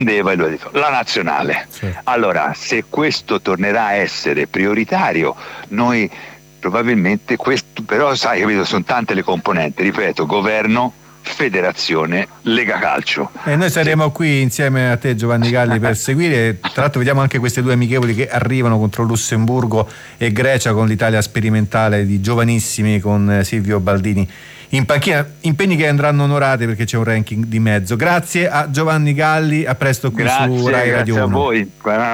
la nazionale. Certo. Allora, se questo tornerà a essere prioritario, noi probabilmente questo, però sai, capito, sono tante le componenti, ripeto, governo, federazione, Lega Calcio. E noi saremo qui insieme a te, Giovanni Galli, per seguire. Tra l'altro vediamo anche queste due amichevoli che arrivano contro Lussemburgo e Grecia, con l'Italia sperimentale di giovanissimi con Silvio Baldini in panchina, impegni che andranno onorati perché c'è un ranking di mezzo. Grazie a Giovanni Galli, a presto qui su Rai Radio 1. Grazie a voi.